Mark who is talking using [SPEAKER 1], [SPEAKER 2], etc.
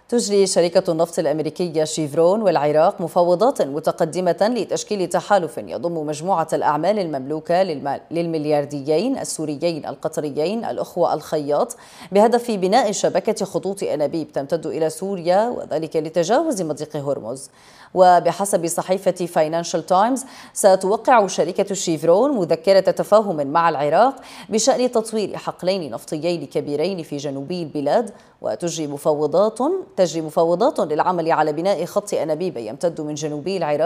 [SPEAKER 1] تجري شركة النفط الأمريكية شيفرون والعراق مفاوضات متقدمة لتشكيل تحالف يضم مجموعة الأعمال المملوكة للمليارديين السوريين القطريين الأخوة الخياط بهدف بناء شبكة خطوط أنابيب تمتد إلى سوريا وذلك لتجاوز مضيق هرمز. وبحسب صحيفة فاينانشال تايمز ستوقع شركة شيفرون مذكرة تفاهم مع العراق بشأن تطوير حقلين نفطيين كبيرين في جنوبي البلاد، وتجري مفاوضات للعمل على بناء خط أنابيب يمتد من جنوبي العراق